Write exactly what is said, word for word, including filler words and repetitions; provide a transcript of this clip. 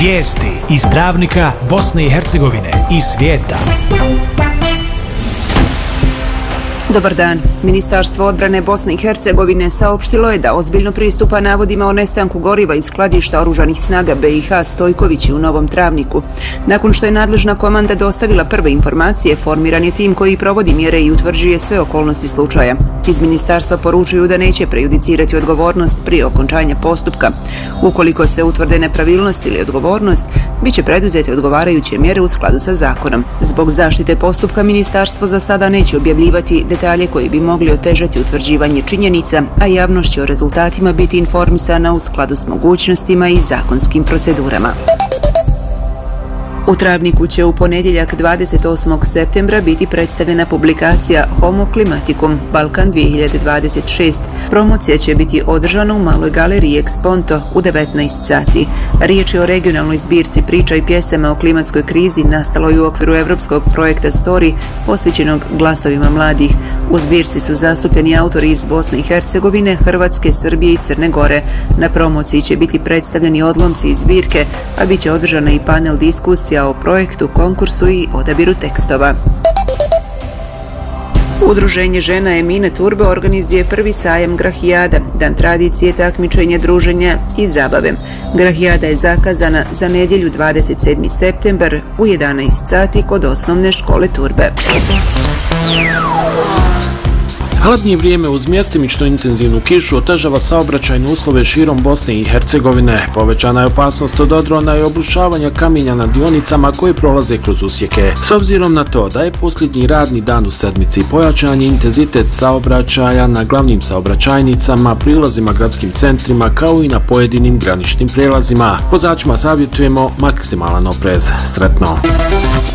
Vijesti iz Travnika, Bosne i Hercegovine i svijeta. Dobar dan. Ministarstvo odbrane Bosne i Hercegovine saopštilo je da ozbiljno pristupa navodima o nestanku goriva iz skladišta oružanih snaga B i H Stojkovići u Novom Travniku. Nakon što je nadležna komanda dostavila prve informacije, formiran je tim koji provodi mjere i utvrđuje sve okolnosti slučaja. Iz ministarstva poručuju da neće prejudicirati odgovornost prije okončanja postupka. Ukoliko se utvrde nepravilnost ili odgovornost, bit će preduzete odgovarajuće mjere u skladu sa zakonom. Zbog zaštite postupka ministarstvo za sada neće objavljivati detalje koji bi mogli otežati utvrđivanje činjenica, a javnost će o rezultatima biti informisana u skladu s mogućnostima i zakonskim procedurama. U Travniku će u ponedjeljak dvadeset osmog septembra biti predstavljena publikacija Homo Climaticum Balkan dvije hiljade dvadeset šest. Promocija će biti održana u maloj galeriji Exponto u devetnaest sati. Riječ je o regionalnoj zbirci priča i pjesama o klimatskoj krizi nastaloj u okviru evropskog projekta Story posvećenog glasovima mladih. U zbirci su zastupljeni autori iz Bosne i Hercegovine, Hrvatske, Srbije i Crne Gore. Na promociji će biti predstavljeni odlomci iz zbirke, a bit će održana i panel diskusija o projektu, konkursu i odabiru tekstova. Udruženje žena Emine Turbe organizuje prvi sajam Grahijada, dan tradicije, takmičenja, druženja i zabave. Grahijada je zakazana za nedjelju dvadeset sedmi septembar u jedanaest sati kod osnovne škole Turbe. Hladnije vrijeme uz mjestimično intenzivnu kišu otežava saobraćajne uslove širom Bosne i Hercegovine. Povećana je opasnost od odrona i obrušavanja kamenja na dionicama koji prolaze kroz usjeke. S obzirom na to da je posljednji radni dan u sedmici, pojačan je intenzitet saobraćaja na glavnim saobraćajnicama, prilazima gradskim centrima kao i na pojedinim graničnim prijelazima. Vozačima savjetujemo maksimalan oprez. Sretno!